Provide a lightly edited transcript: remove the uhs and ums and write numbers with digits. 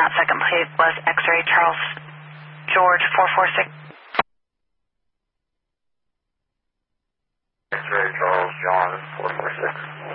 that second plate was X-ray Charles George 446. X-ray Charles John 446.